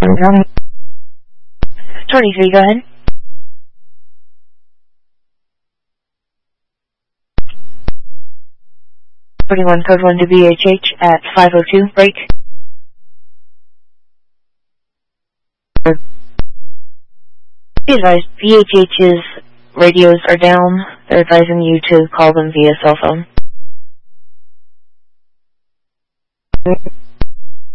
23, go ahead. 41, code 1 to BHH at 502, break. Be advised, BHH's radios are down. They're advising you to call them via cell phone.